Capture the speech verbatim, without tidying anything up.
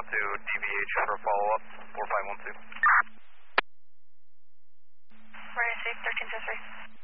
out to D V H for follow-up, four five one two. We're going to say thirteen to three.